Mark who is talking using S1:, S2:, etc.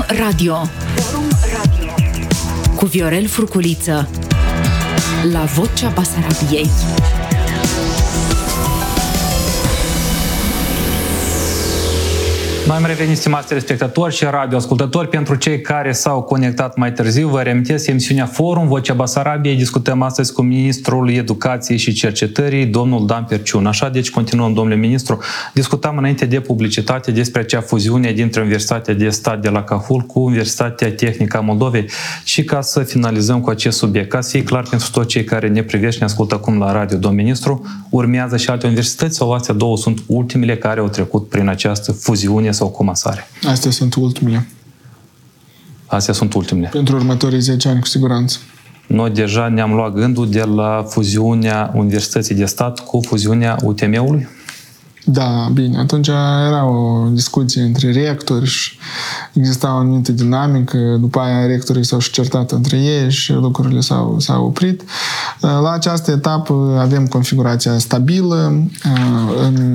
S1: Radio cu Viorel Furculiță la Vocea Basarabiei.
S2: Noi am revenit, stimați telespectatori și radioascultători. Pentru cei care s-au conectat mai târziu, vă reamintesc emisiunea Forum Vocea Basarabiei. Discutăm astăzi cu Ministrul Educației și Cercetării, domnul Dan Perciun. Așa, deci continuăm, domnule ministru. Discutam înainte de publicitate despre acea fuziune dintre Universitatea de Stat de la Cahul cu Universitatea Tehnică a Moldovei. Și ca să finalizăm cu acest subiect, ca să fie clar pentru toți cei care ne privesc și ne ascultă acum la radio, domnul ministru, urmează și alte universități sau astea două sunt ultimele care au trecut prin această fuziune sau comasare?
S3: Astea sunt ultimele.
S2: Astea sunt ultimele.
S3: Pentru următorii 10 ani, cu siguranță.
S2: Noi deja ne-am luat gândul de la fuziunea Universității de Stat cu fuziunea UTM-ului?
S3: Da, bine. Atunci era o discuție între rectori și exista o anumită dinamică. După aia rectorii s-au și certat între ei și lucrurile s-au oprit. La această etapă avem configurația stabilă. În